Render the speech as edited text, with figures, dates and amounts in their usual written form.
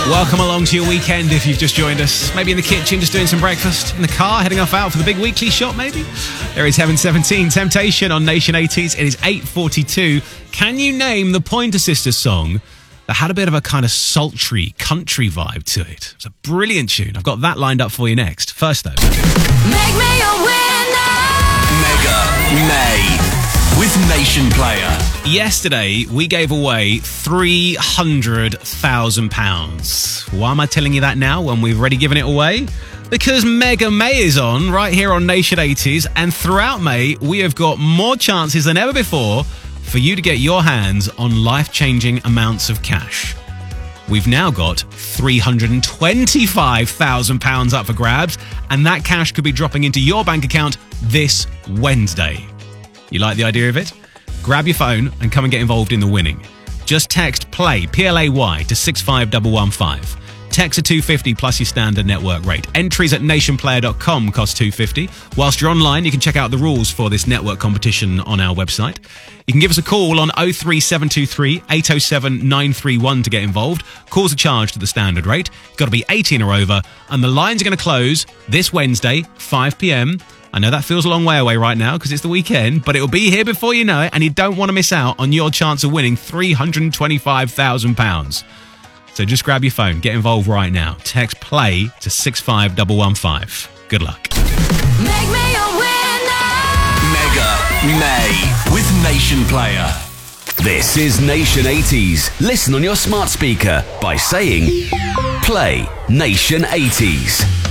Welcome along to your weekend if you've just joined us. Maybe in the kitchen, just doing some breakfast. In the car, heading off out for the big weekly shop, maybe? There is Heaven 17, Temptation on Nation 80s. It is 8:42. Can you name the Pointer Sisters song that had a bit of a kind of sultry country vibe to it? It's a brilliant tune. I've got that lined up for you next. First, though. Make me a winner! Mega May with Nation Player. Yesterday, we gave away £300,000. Why am I telling you that now when we've already given it away? Because Mega May is on right here on Nation 80s, and throughout May, we have got more chances than ever before for you to get your hands on life-changing amounts of cash. We've now got £325,000 up for grabs, and that cash could be dropping into your bank account this Wednesday. You like the idea of it? Grab your phone and come and get involved in the winning. Just text PLAY, P-L-A-Y, to 65115. Text at $250 plus your standard network rate. Entries at nationplayer.com cost $250. Whilst you're online, you can check out the rules for this network competition on our website. You can give us a call on 03723 807 931 to get involved. Calls are charged at the standard rate. You've got to be 18 or over. And the lines are going to close this Wednesday, 5 p.m. I know that feels a long way away right now because it's the weekend, but it'll be here before you know it, and you don't want to miss out on your chance of winning £325,000. So just grab your phone, get involved right now. Text PLAY to 65115. Good luck. Make me a winner! Mega May with Nation Player. This is Nation 80s. Listen on your smart speaker by saying Play Nation 80s.